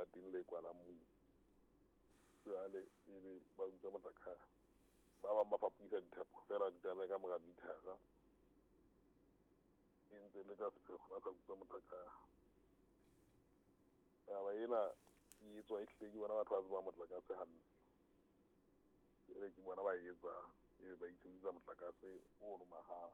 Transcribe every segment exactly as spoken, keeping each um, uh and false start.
lebateng le kwala mo jale e be ba utsa motlakase ba bang ba fapisa dithapo fela di tsamaye ka mora dithara e ntse le ka sephego ba sa utsa motlakase taba ena e etswa ehlile ke bona batho ba tsebang motlakase hantle e ke bona ba e etsang e ba ithusa motlakase o no mahala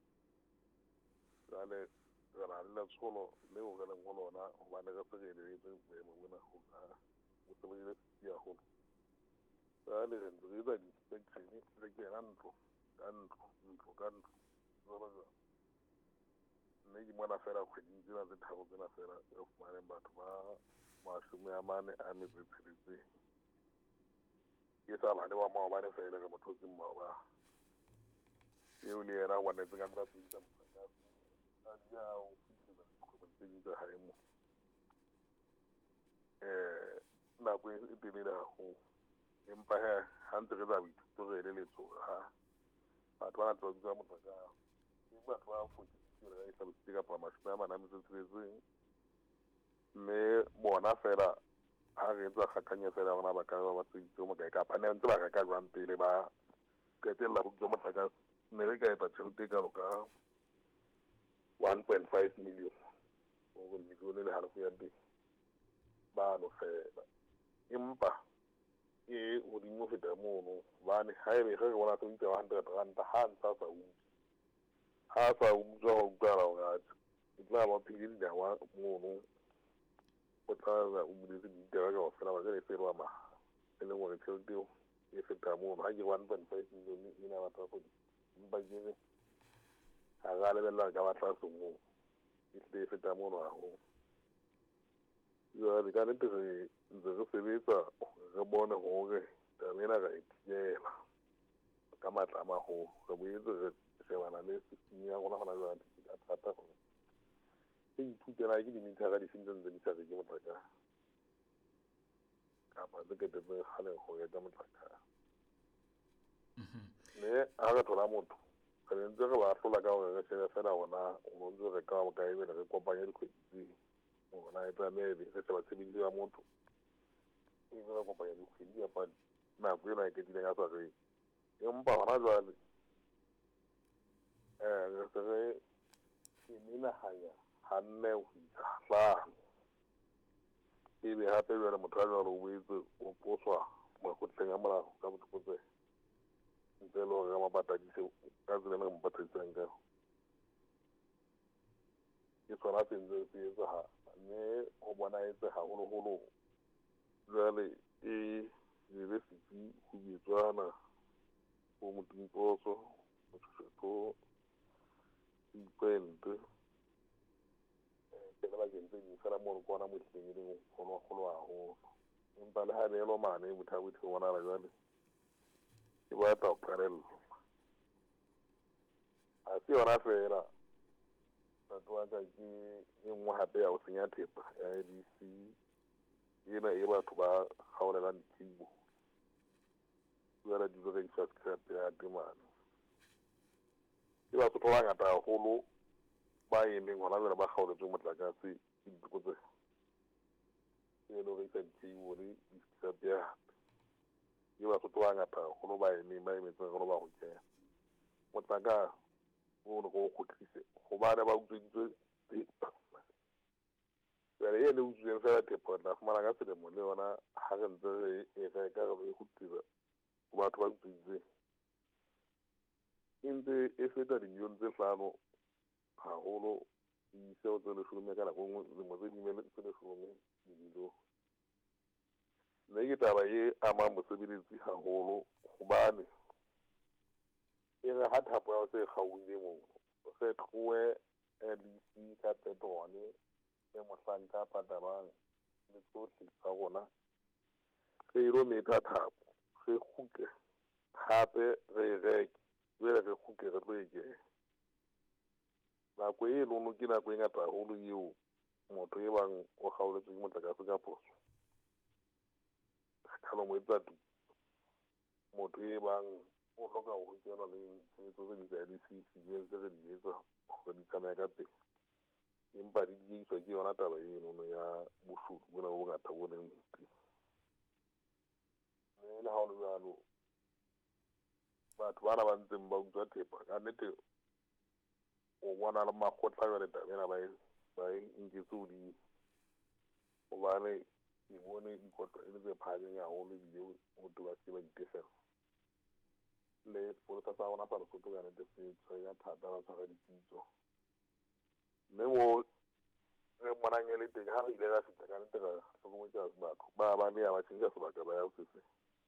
jale re na le letsholo leo re leng ho lona hobane re se re eletse boemo bona ho ka bo tsebile ya ho jale re ntse re etsa di-inspection re kena ntlo ka ntlo ntlo ka ntlo jwalo jwalo mme ke mona fela kgweding tsena tse tharo tsena fela e fumaneng batho ba mashome a mane a metso e tsheletseng ke sa bane wa maobane fela re motho tseng maoba eo le yena wa netse ka nka tsitsa motlakase a dia o fitela dikgwebong tse ding tsa hae mo eh nako e telele haholo empa he ha ntse re tsa boithuto re eleletso ha batho ba tla tswa motlakase ke batho ba fotse re sa botse ka pa mashome a mane a metso e tsheletseng mme bona fela ha re etsa kgakanya fela bona ba ka ba tsitse mo ka kapa ne ntse ba ka ka jwang pele ba qetella ho tswa motlakase mme re ka etsa tjhelete ka ka one point five million o go milione le halofo ya teng ba no fela empa e o di mo feta mono bane ha ebe re bona tse one hundred rand ha ntsa sa u ha sa u jo go tsara ga tla ba phiri da wa mono o tla u di di dira ga fela ba re fela ma ele mo re tshelo e feta mono ha ke one point five million ina ba tla go ba jere ha ga le bella ka ba tla so mo e tle feta mono a ho ya le ka nete re ntse re sebetsa re bone hore tamena ga itiela ka matla ma ho re boetse re shebana le ya gona gona jwa ka thata go e ithutela ke dimitara di sentse ntse di sa re ke motlaka ka ba ke te be hale go ya ka motlaka le a ga thola motho re ntse re ba hlola ka gore re shebe fela gona o ntse re ka ba ka ebele re kopanya dikgwedi ona e tla maybe re se ba tsebile ya motho e ba kopanya dikgwedi ya pa na go ena ke dile ya sa re empa hona jwale eh re se re imina haya hanne ho hlano e be hape jwale motho a jwalo o boetse o poswa mo go tlenga molao ka botlhokotse ntse lo ga mapatadise ka tsela le mpatadisang ka ke tsona tse tse tse ha ne o bona etse ha holo holo jwale e university go bitswana go motimposo go tshotho ipente ke ba ke ntse di fela mo go bona mo tleng go lo go lo a ho empa le ha le lo mane bothabuthi go bona la jwale ke ba ta parel a se ona fela batho ba ka ke e nngwe hape ya o senya thepa ya A D C ena e batho ba gaolela dithibo jwale di re isa scrap ya temana ke batho ba ngata haholo ba e leng hona jwale ba gaoletse motlakase ke dikotse e lo re isa dithibo le scrap ya ke batho ba ngata haholo ba e leng ba e metse go ba go kena motlakase o no go khutlise go ba ba utswitse re ye le utsweng fela thepa tla fumana ka selemo le yona ha re ntse re e re ka re go tira go batho ba utswitse ntse e feta dimilione tse hlano haholo e seo tse le shome ka nako nngwe le mo tse dimele tse le shome dilo le ke taba ye ama mosebeletsi haholo hobane e re ha thapo ya se gauile mo se tloe L D C ka petrone e mohlanka patabang le tsohle tsa rona re ilo meta thapo re khuke hape re reke re re khuke re tloeke nako e lono ke nako e ngata haholo eo motho e bang o gaoletse ke motlakase ka poso ka lo mo etsa tu motho e bang o hloka go tsena le tsetso tse di tsa di C C di tse re di etsa go di tsamaya ka teng empa di di iswa ke yona taba eno ya boshodu bona bo ngata bo neng batho ba na ba ntseng ba utswa thepa ka nnete o bona le makgotla jwale tabena ba ba nketse hodimo gobane ke bone dikotlo e le tse phahameng haholo ebile motho ba se ba ditefela le sepolesa sa rona sa Lesotho ka nnete se tshwenya thata ba tshwara dipitso mme mo re monang e le teng ha re ile ra fihla ka nnete ra hlokometse batho ba ba ne ya ba tšhentšha sebaka ba ya sese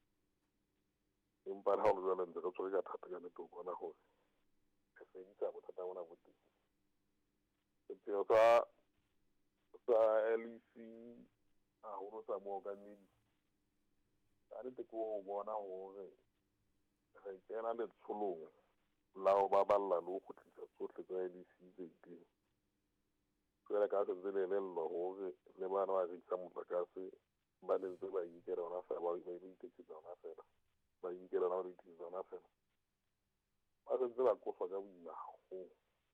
empa ha o le jwale ntse re tshwere ka thata ka nnete o bona gore re fedisa bothata bona bo teng sepheo sa sa L E C haholo sa moo ka nnete ka nnete ke ho bona gore re kena letsholong la ho baballa le ho kgutlisa tsohle tsa L E C tse teng jwale ka se ntse le elellwa gore le bana ba rekisa motlakase ba ne ntse ba inkela ona fela ba iteketsa ona fela ba inkela ona ba iteketsa ona fela ba se ntse ba qoswa ka boima haholo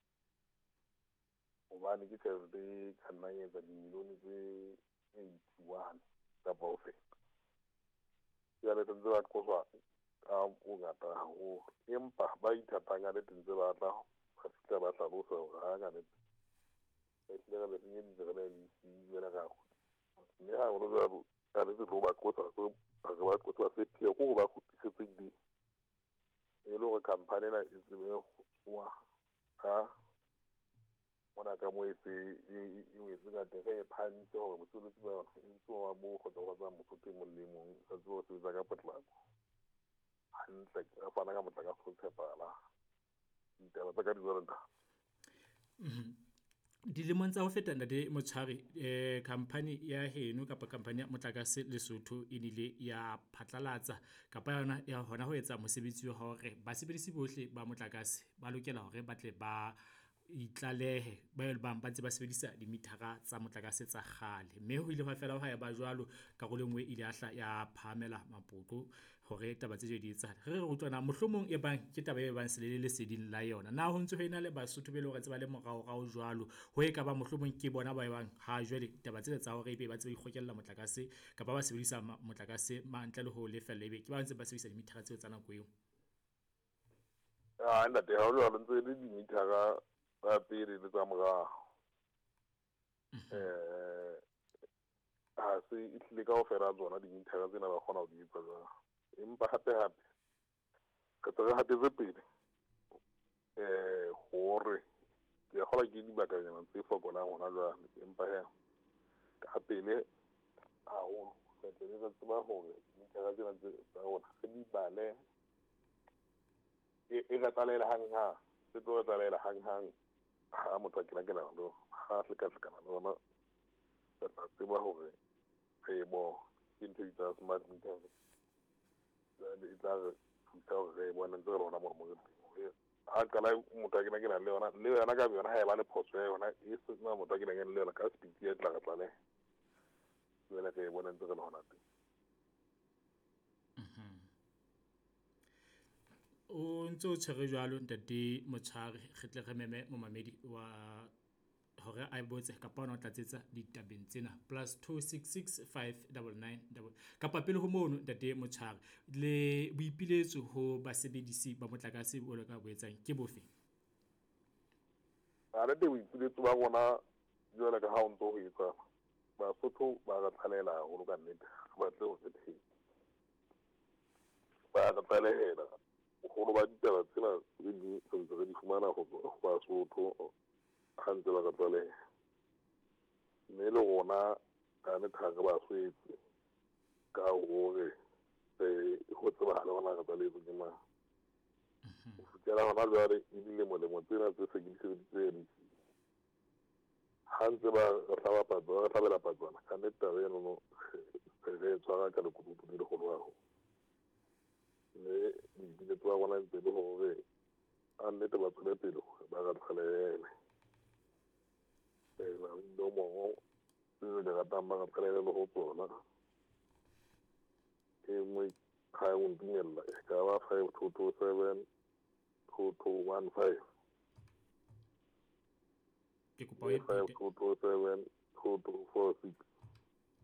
hobane ke tjhelete e ka nnang etsa dimilione tse eighty-one kapa ho feta jwale se ntse ba qoswa ka bongata haholo empa ba ithatang ka nnete ntse ba tla ba fihla ba hlalosa hore ha ka nnete ehlile re le senyeditse re le L E C jwale ka mme ha o le jwalo ka nnete tlo ba qosa re ba qosa ba sepheo ko ba kgutlisetse di e le gore khamphane ena e tsebe go tswa ka mona ka mo e se e wetse ka teng e phantse gore mosebetsi ba ntse wa bo go tsa motho mo le mong sa tlo sebetsa ka potlako hantle ka fana ka motlakase go tshepala ditaba tsa ka di jwalo nta dilemong tsa ho feta ntate Motshwari eh company ya heno kapa company ya motlakase Lesotho e nile ya phatlalatsa kapa yona ya hona ho etsa mosebetsi wa hore basebedisi bohle ba motlakase ba lokela hore ba tle ba itlalehe ba ile bang ba ntse ba sebedisa dimithara tsa motlakase tsa kgale mme ho ile ha fela ha ya ba jwalo karolo nngwe ile ahla ya phamela mapoko hore taba tse di etsa re re utlwana mohlomong e bang ke taba e bang selele le seding la yona na ho ntse ho ena le Basotho be le hore tse ba le morao rao jwalo ho e ka ba mohlomong ke bona ba bang ha jwale taba tse tsa hore ebe ba tse ikgokella motlakase kapa ba sebedisa motlakase mantle le ho lefella ebe ke ba ntse ba sebedisa dimithara tseo tsa nako eo ah nda te ha jwalo ntse le dimithara ba pele le tsa morao eh ha se itlile ka ho fela tsona dimithara tsena ba kgona ho di etsa jwalo empa hape hape ka tsaka hatetse pele eh hore ke kgola ke di bakanyana tse fokolang hona jwale empa he ka pele ha o se tele tsa ba hore dimithara tsena tsa rona se di bale e e ratalela hang ha se tlo ratalela hang hang ha motho ke la ke la no ha se ka se kana lona se tla tseba hore e bo into tsa smart meter le tla thusa hore bona ntse rona mo mo ha kala motho ke la ke la le yona le yona ka yona ha e ba le phoso yona e se na motho ke la ke le yona ka speed ya tla tla le le ke bona ntse re lona teng o ntse tshwere jwalo ntate Motshwari re tle re meme momamedi wa hore a botse kapa ona o tlatsetsa ditabeng tsena plus two six six five nine nine kapa pele ho mono ntate Motshwari le boipiletso ho basebedisi ba motlakase bo ka bo etsang ke bofe a re te boipiletso ba bona jwale ka ha o ntso ho etsa Basotho ba ga thalela ho ka nnete ba tle ho tshetse ba ga thalela go ba ditaba tsena le di tse re di fumana go Basotho hantse ba ka tsale mme le gona ka ne thaga ba swetse ka hore e go tseba le gona ka tsale go tsema go tsela gona jwale e dile molemo tsena tse se di se di tse hantse ba ga ba pa ba ga ba pa tsona ka ne taba eno no re tsara ka le kudu di go lwa le di di twa gona ntse le hore a nnete ba tsole pele ba ga tsalele eh ba ndo mo se de ga tamba ga tsalele le go tsona e mo ka un dinela ka ba five two two seven two two one five ke kopa e five two two seven two two four six